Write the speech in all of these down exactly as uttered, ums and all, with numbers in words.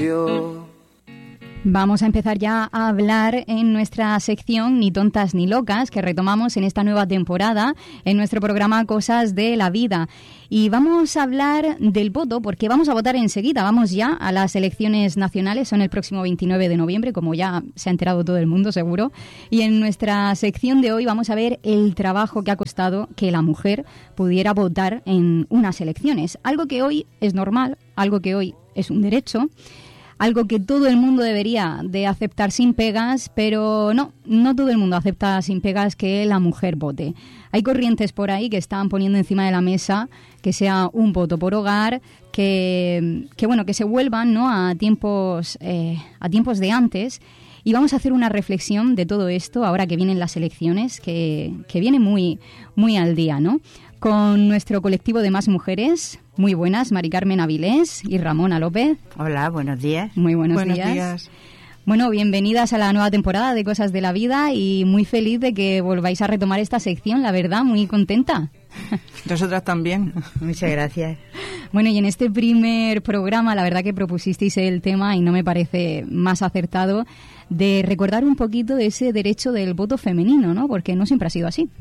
Vamos a empezar ya a hablar en nuestra sección Ni tontas ni locas, que retomamos en esta nueva temporada en nuestro programa Cosas de la Vida. Y vamos a hablar del voto, porque vamos a votar enseguida. Vamos ya a las elecciones nacionales, son el próximo veintinueve de noviembre, como ya se ha enterado todo el mundo, seguro. Y en nuestra sección de hoy vamos a ver el trabajo que ha costado que la mujer pudiera votar en unas elecciones. Algo que hoy es normal, algo que hoy es un derecho, algo que todo el mundo debería de aceptar sin pegas, pero no, no todo el mundo acepta sin pegas que la mujer vote. Hay corrientes por ahí que están poniendo encima de la mesa que sea un voto por hogar, que, que bueno, que se vuelvan, ¿no?, a tiempos, eh, a tiempos de antes. Y vamos a hacer una reflexión de todo esto ahora que vienen las elecciones, que, que viene muy, muy al día, ¿no? Con nuestro colectivo de Más Mujeres. Muy buenas, Mari Carmen Avilés y Ramona López. Hola, buenos días. Muy buenos, buenos días. días. Bueno, bienvenidas a la nueva temporada de Cosas de la Vida y muy feliz de que volváis a retomar esta sección, la verdad, muy contenta. Nosotras también. Muchas gracias. Bueno, y en este primer programa, la verdad que propusisteis el tema y no me parece más acertado de recordar un poquito de ese derecho del voto femenino, ¿no? Porque no siempre ha sido así.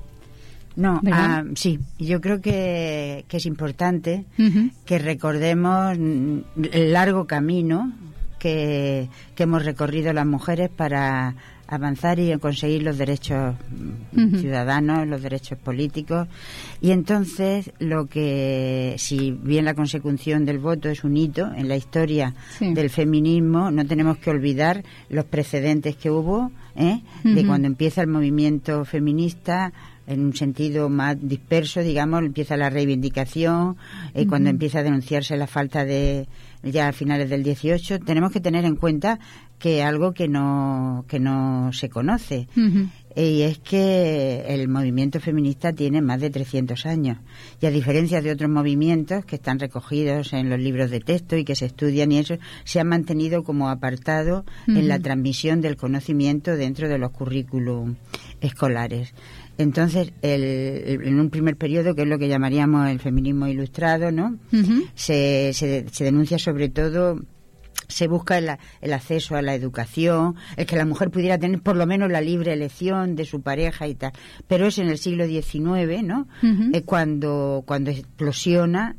No, ah, sí, yo creo que, que es importante uh-huh. que recordemos el largo camino que, que hemos recorrido las mujeres para avanzar y conseguir los derechos uh-huh. ciudadanos, los derechos políticos. Y entonces, lo que, si bien la consecución del voto es un hito en la historia sí. del feminismo, no tenemos que olvidar los precedentes que hubo, ¿eh? uh-huh. de cuando empieza el movimiento feminista, en un sentido más disperso, digamos, empieza la reivindicación, eh, uh-huh. cuando empieza a denunciarse la falta de, ya a finales del dieciocho, tenemos que tener en cuenta que algo que no que no se conoce, uh-huh. eh, y es que el movimiento feminista tiene más de trescientos años, y a diferencia de otros movimientos que están recogidos en los libros de texto y que se estudian y eso, se han mantenido como apartado uh-huh. en la transmisión del conocimiento dentro de los currículum escolares. Entonces, el, el, en un primer periodo, que es lo que llamaríamos el feminismo ilustrado, ¿no? Uh-huh. Se, se, se denuncia sobre todo, se busca el, el acceso a la educación, el que la mujer pudiera tener por lo menos la libre elección de su pareja y tal. Pero es en el siglo diecinueve, ¿no? Uh-huh. Eh, cuando, cuando explosiona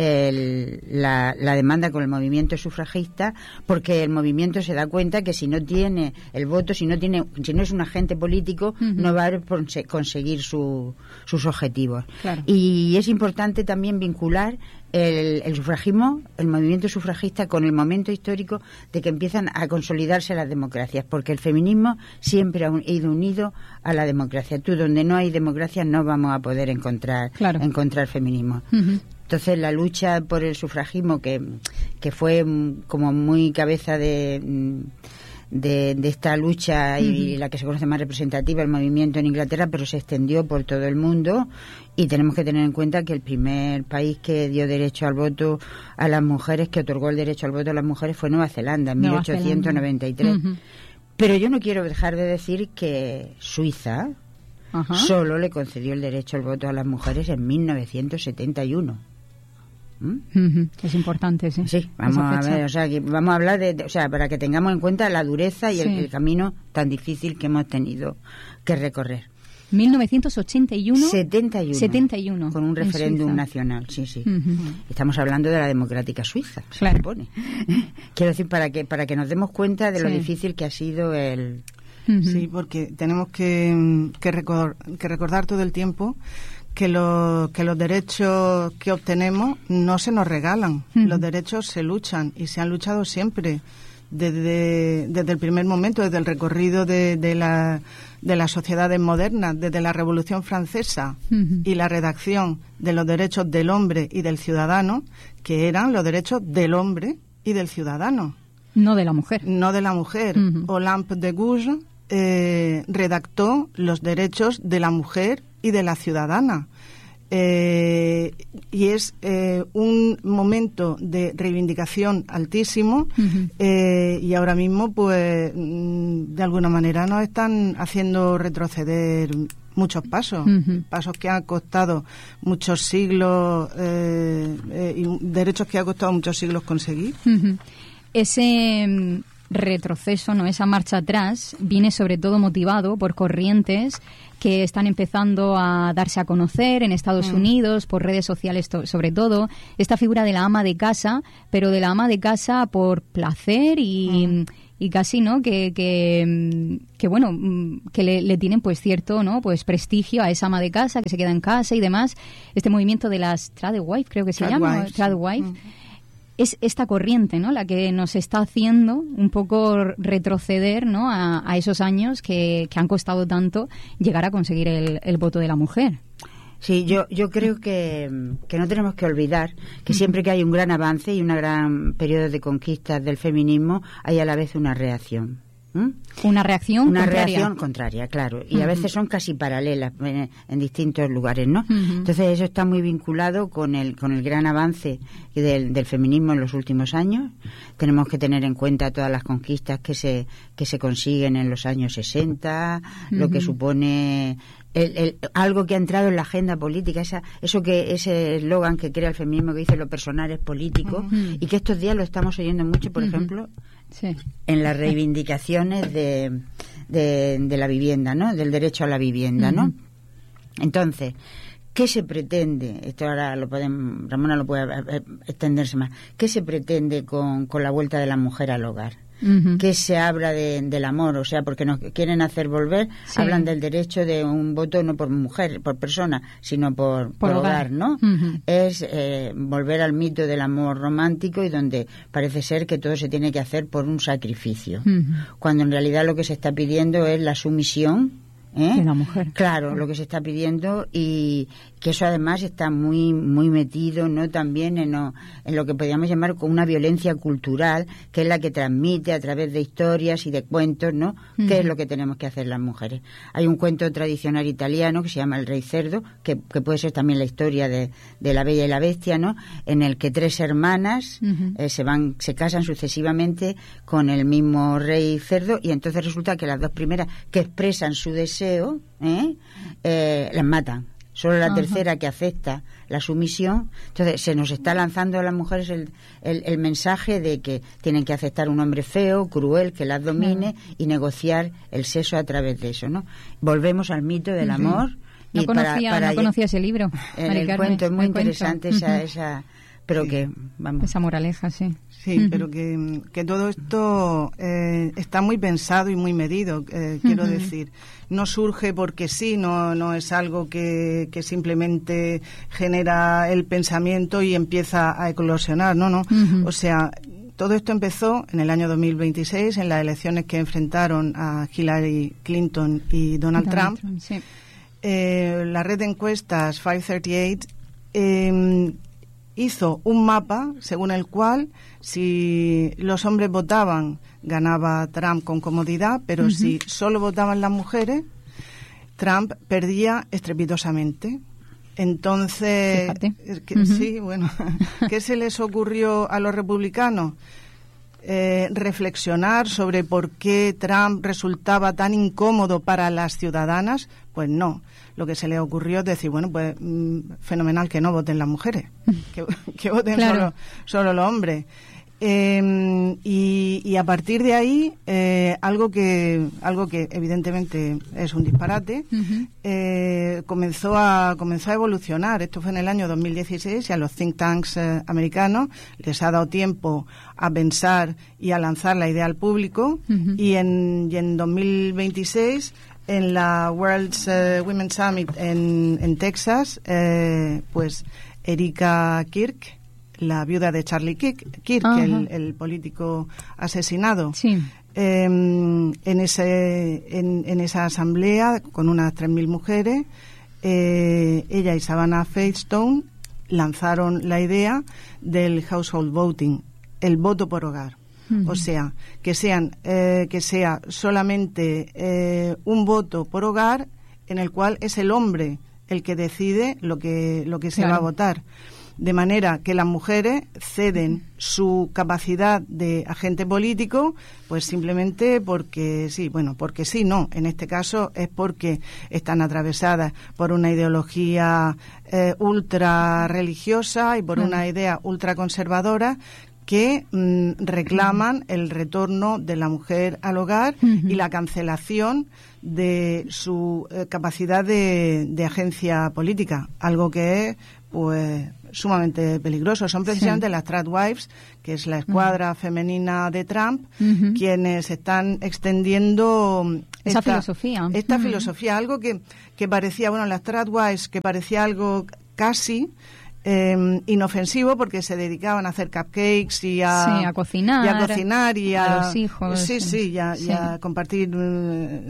el, la, la demanda con el movimiento sufragista, porque el movimiento se da cuenta que si no tiene el voto, si no tiene, si no es un agente político, uh-huh. no va a conseguir su, sus objetivos. Claro. Y es importante también vincular El, el sufragismo, el movimiento sufragista, con el momento histórico de que empiezan a consolidarse las democracias, porque el feminismo siempre ha ido unido a la democracia. Tú, donde no hay democracia, no vamos a poder encontrar claro. encontrar feminismo. Uh-huh. Entonces, la lucha por el sufragismo, que, que fue como muy cabeza de... De, de esta lucha y uh-huh. la que se conoce más representativa, el movimiento en Inglaterra, pero se extendió por todo el mundo, y tenemos que tener en cuenta que el primer país que dio derecho al voto a las mujeres, que otorgó el derecho al voto a las mujeres, fue Nueva Zelanda en Nueva mil ochocientos noventa y tres. Uh-huh. Pero yo no quiero dejar de decir que Suiza uh-huh. solo le concedió el derecho al voto a las mujeres en mil novecientos setenta y uno. ¿Mm? Es importante, sí. Sí, vamos a ver, o sea, que vamos a hablar de, de, o sea, para que tengamos en cuenta la dureza y sí. el, el camino tan difícil que hemos tenido que recorrer. mil novecientos ochenta y uno setenta y uno setenta y uno con un referéndum nacional, sí, sí. Uh-huh. Estamos hablando de la democrática suiza, claro. se supone. Quiero decir, para que para que nos demos cuenta de lo sí. difícil que ha sido el... Uh-huh. Sí, porque tenemos que, que, recordar, que recordar todo el tiempo que, lo, que los derechos que obtenemos no se nos regalan. Uh-huh. Los derechos se luchan, y se han luchado siempre, desde, desde el primer momento, desde el recorrido de, de, la, de las sociedades modernas, desde la Revolución Francesa uh-huh. y la redacción de los derechos del hombre y del ciudadano, que eran los derechos del hombre y del ciudadano. No de la mujer. No de la mujer. Uh-huh. Olympe de Gouges eh, redactó los derechos de la mujer y de la ciudadana. Eh, y es eh, un momento de reivindicación altísimo, uh-huh. eh, y ahora mismo, pues, de alguna manera nos están haciendo retroceder muchos pasos, uh-huh. pasos que han costado muchos siglos, eh, eh, y derechos que ha costado muchos siglos conseguir. Uh-huh. ese retroceso, no, esa marcha atrás, viene sobre todo motivado por corrientes que están empezando a darse a conocer en Estados mm. Unidos, por redes sociales to- sobre todo, esta figura de la ama de casa, pero de la ama de casa por placer y, mm. y casi, ¿no?, que, que, que bueno, que le, le tienen pues cierto, ¿no?, pues prestigio a esa ama de casa que se queda en casa y demás. Este movimiento de las Tradwife, creo que se llama, Tradwife. Mm. Es esta corriente, ¿no?, la que nos está haciendo un poco retroceder, ¿no?, a, a esos años que, que han costado tanto llegar a conseguir el, el voto de la mujer. Sí, yo yo creo que, que no tenemos que olvidar que siempre que hay un gran avance y un gran periodo de conquistas del feminismo, hay a la vez una reacción. ¿Mm? Una reacción Una contraria. reacción contraria, claro. Y uh-huh. a veces son casi paralelas en, en distintos lugares, ¿no? Uh-huh. Entonces eso está muy vinculado con el con el gran avance del, del feminismo en los últimos años. Tenemos que tener en cuenta todas las conquistas que se que se consiguen en los años sesenta, uh-huh. lo que supone el, el, algo que ha entrado en la agenda política, esa, eso que ese eslogan que crea el feminismo que dice lo personal es político, uh-huh. y que estos días lo estamos oyendo mucho, por uh-huh. ejemplo, sí. en las reivindicaciones de, de, de la vivienda, ¿no?, del derecho a la vivienda, uh-huh. ¿no? Entonces, ¿qué se pretende? Esto ahora lo podemos, Ramona lo puede extenderse más. ¿Qué se pretende con, con la vuelta de la mujer al hogar? Uh-huh. Que se habla de, del amor, o sea, porque nos quieren hacer volver, sí. hablan del derecho de un voto no por mujer, por persona, sino por, por, por hogar, hogar, ¿no? Uh-huh. Es eh, volver al mito del amor romántico y donde parece ser que todo se tiene que hacer por un sacrificio, uh-huh. cuando en realidad lo que se está pidiendo es la sumisión, ¿eh? de la mujer. Claro, lo que se está pidiendo, y que eso además está muy muy metido, ¿no?, también en, no, en lo que podríamos llamar como una violencia cultural, que es la que transmite a través de historias y de cuentos, ¿no?, uh-huh. qué es lo que tenemos que hacer las mujeres. Hay un cuento tradicional italiano que se llama El Rey Cerdo, que, que puede ser también la historia de, de La Bella y la Bestia, ¿no?, en el que tres hermanas uh-huh. eh, se van se casan sucesivamente con el mismo rey cerdo, y entonces resulta que las dos primeras que expresan su deseo ¿eh? Eh, las matan. Solo la Ajá. tercera, que acepta la sumisión. Entonces se nos está lanzando a las mujeres el, el, el mensaje de que tienen que aceptar un hombre feo, cruel, que las domine, uh-huh. y negociar el sexo a través de eso, ¿no? Volvemos al mito del uh-huh. amor. No, y conocía, para, para no conocía ese libro. En el cuento es muy interesante esa, uh-huh. esa pero sí. que vamos esa moraleja, sí. Sí, uh-huh. pero que, que todo esto eh, está muy pensado y muy medido, eh, quiero uh-huh. decir. No surge porque sí, no no es algo que, que simplemente genera el pensamiento y empieza a eclosionar, no, no. Uh-huh. O sea, todo esto empezó en el año dos mil veintiséis, en las elecciones que enfrentaron a Hillary Clinton y Donald, Donald Trump. Trump sí. eh, la red de encuestas quinientos treinta y ocho eh, hizo un mapa según el cual si los hombres votaban ganaba Trump con comodidad, pero uh-huh. si solo votaban las mujeres, Trump perdía estrepitosamente. Entonces, que, uh-huh. sí, bueno, ¿qué se les ocurrió a los republicanos? Eh, reflexionar sobre por qué Trump resultaba tan incómodo para las ciudadanas. Pues no, lo que se le ocurrió es decir, bueno, pues mmm, fenomenal que no voten las mujeres, que, que voten claro. solo, solo los hombres. Eh, y, y a partir de ahí eh, algo que algo que evidentemente es un disparate uh-huh. eh, comenzó a comenzó a evolucionar. Esto fue en el año dos mil dieciséis y a los think tanks eh, americanos les ha dado tiempo a pensar y a lanzar la idea al público uh-huh. y en y en dos mil veintiséis en la World uh, Women's Summit en, en Texas eh, pues Erika Kirk, la viuda de Charlie Kirk, Kirk el, el político asesinado, sí. eh, en, ese, en, en esa asamblea con unas tres mil mujeres, eh, ella y Savannah Featherstone lanzaron la idea del household voting, el voto por hogar. Uh-huh. O sea, que sean eh, que sea solamente eh, un voto por hogar en el cual es el hombre el que decide lo que lo que se claro. va a votar. De manera que las mujeres ceden su capacidad de agente político, pues simplemente porque sí, bueno, porque sí, no. En este caso es porque están atravesadas por una ideología eh, ultra religiosa y por mm. una idea ultra conservadora que mm, reclaman el retorno de la mujer al hogar uh-huh. y la cancelación de su eh, capacidad de, de agencia política, algo que es pues sumamente peligroso. Son precisamente sí. las Tradwives, que es la escuadra uh-huh. femenina de Trump, uh-huh. quienes están extendiendo esa esta filosofía. Esta uh-huh. filosofía, algo que, que parecía, bueno, las Tradwives, que parecía algo casi Eh, inofensivo, porque se dedicaban a hacer cupcakes y a, sí, a cocinar y a cocinar y a, a los hijos sí, sí, y a, sí. y a compartir